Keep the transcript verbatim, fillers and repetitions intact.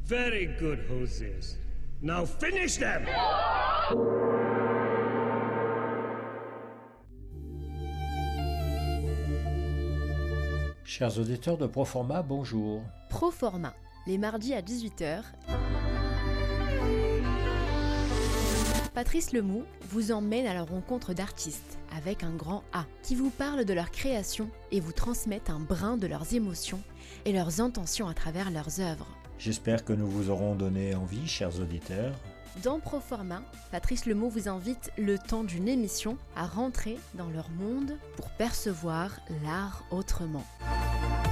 Very good, Joses. Now finish them! Chers auditeurs de Proforma, bonjour. Proforma, les mardis à dix-huit heures. Patrice Lemoux vous emmène à la rencontre d'artistes, avec un grand A, qui vous parlent de leur création et vous transmettent un brin de leurs émotions et leurs intentions à travers leurs œuvres. J'espère que nous vous aurons donné envie, chers auditeurs. Dans Proforma, Patrice Lemoux vous invite, le temps d'une émission, à rentrer dans leur monde pour percevoir l'art autrement.